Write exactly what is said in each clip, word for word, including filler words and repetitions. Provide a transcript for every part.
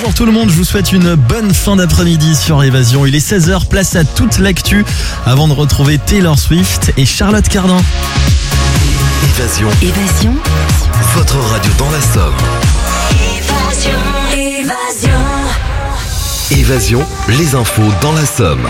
Bonjour tout le monde, je vous souhaite une bonne fin d'après-midi sur Évasion. Il est seize heures, place à toute l'actu avant de retrouver Taylor Swift et Charlotte Cardin. Évasion. Évasion. Votre radio dans la Somme. Évasion. Évasion. Évasion, les infos dans la Somme.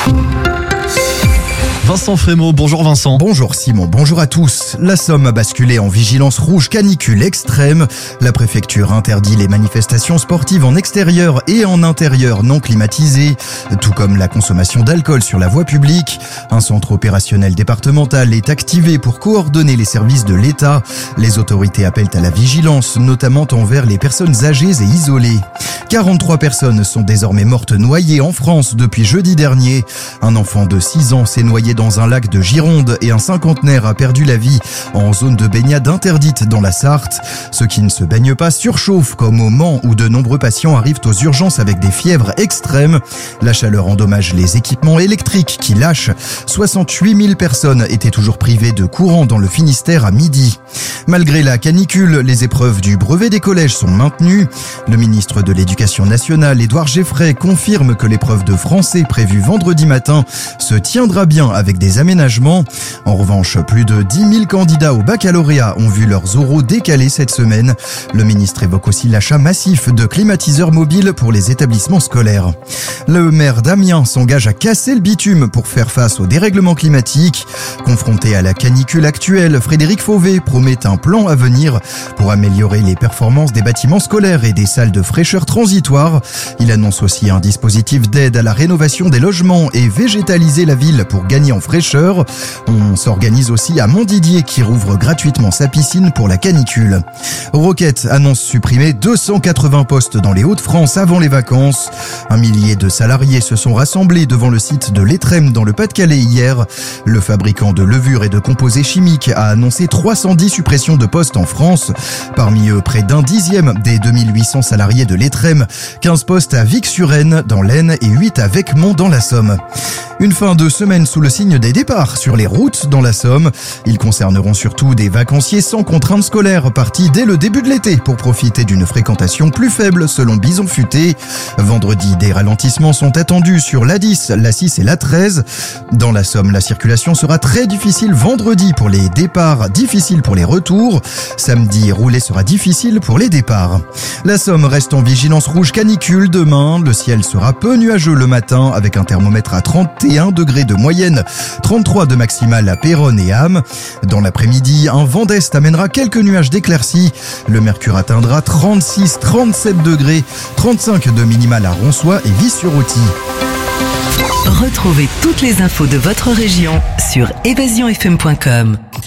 Vincent Frémaux, bonjour Vincent. Bonjour Simon, bonjour à tous. La Somme a basculé en vigilance rouge canicule extrême. La préfecture interdit les manifestations sportives en extérieur et en intérieur non climatisé, tout comme la consommation d'alcool sur la voie publique. Un centre opérationnel départemental est activé pour coordonner les services de l'État. Les autorités appellent à la vigilance, notamment envers les personnes âgées et isolées. quarante-trois personnes sont désormais mortes noyées en France depuis jeudi dernier. Un enfant de six ans s'est noyé dans un lac de Gironde et un cinquantenaire a perdu la vie en zone de baignade interdite dans la Sarthe. Ceux qui ne se baignent pas surchauffent, comme au Mans où de nombreux patients arrivent aux urgences avec des fièvres extrêmes. La chaleur endommage les équipements électriques qui lâchent. soixante-huit mille personnes étaient toujours privées de courant dans le Finistère à midi. Malgré la canicule, les épreuves du brevet des collèges sont maintenues. Le ministre de l'Éducation nationale, Édouard Geffray, confirme que l'épreuve de français prévue vendredi matin se tiendra bien avec des aménagements. En revanche, plus de dix mille candidats au baccalauréat ont vu leurs oraux décalés cette semaine. Le ministre évoque aussi l'achat massif de climatiseurs mobiles pour les établissements scolaires. Le maire d'Amiens s'engage à casser le bitume pour faire face au dérèglement climatique. Confronté à la canicule actuelle, Frédéric Fauvet promet un plan à venir pour améliorer les performances des bâtiments scolaires et des salles de fraîcheur transitoires. Il annonce aussi un dispositif d'aide à la rénovation des logements et végétaliser la ville pour gagner en fraîcheur. On s'organise aussi à Montdidier qui rouvre gratuitement sa piscine pour la canicule. Roquette annonce supprimer deux cent quatre-vingts postes dans les Hauts-de-France avant les vacances. Un millier de salariés se sont rassemblés devant le site de l'Étrem dans le Pas-de-Calais hier. Le fabricant de levures et de composés chimiques a annoncé trois cent dix suppressions de postes en France. Parmi eux, près d'un dixième des deux mille huit cents salariés de l'Étrem, quinze postes à Vic-sur-Aisne dans l'Aisne et huit à Vecmont dans la Somme. Une fin de semaine sous le signe des départs sur les routes dans la Somme. Ils concerneront surtout des vacanciers sans contraintes scolaires partis dès le début de l'été pour profiter d'une fréquentation plus faible selon Bison Futé. Vendredi, des ralentissements sont attendus sur l'A dix, l'A six et l'A treize. Dans la Somme, la circulation sera très difficile vendredi pour les départs, difficile pour les retours. Samedi, rouler sera difficile pour les départs. La Somme reste en vigilance rouge canicule demain. Le ciel sera peu nuageux le matin avec un thermomètre à trente et un degrés de moyenne, trente-trois de maximale à Péronne et Ham. Dans l'après-midi, un vent d'est amènera quelques nuages d'éclaircies. Le mercure atteindra trente-six à trente-sept degrés, trente-cinq de minimale à Ronsois et Vis-sur-Authie. Retrouvez toutes les infos de votre région sur évasion f m point com.